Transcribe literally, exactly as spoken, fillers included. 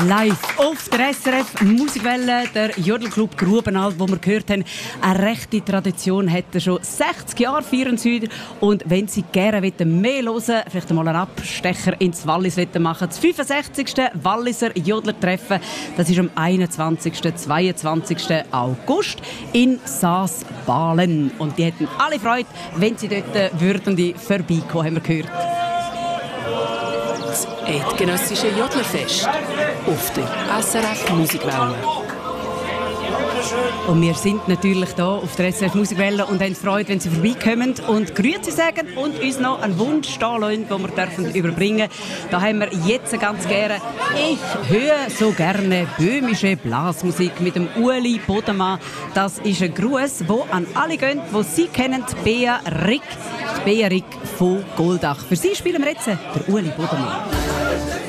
Live auf der S R F Musikwelle, der Jodelclub Grubenalp, wo wir gehört haben, eine rechte Tradition hat er schon sechzig Jahre feiern sie. Und wenn Sie gerne mehr hören, vielleicht einmal einen Abstecher ins Wallis machen, das fünfundsechzigste Walliser Jodlertreffen, das ist am einundzwanzigsten und zweiundzwanzigsten August in Saas-Balen. Und die hätten alle Freude, wenn Sie dort würden die vorbeikommen, haben wir gehört. Das eidgenössische Jodlerfest auf der S R F Musikwelle. Und wir sind natürlich hier auf der S R F Musikwelle und haben Freude, wenn Sie vorbeikommen und Grüezi sagen und uns noch einen Wunsch da lassen, den wir dürfen überbringen dürfen. Da haben wir jetzt ganz gerne «Ich höre so gerne böhmische Blasmusik» mit dem Ueli Bodemann. Das ist ein Gruß, der an alle geht, die Sie kennen, Bea Rick. Die Bea Rick von Goldach. Für Sie spielen wir jetzt der Ueli Bodemann.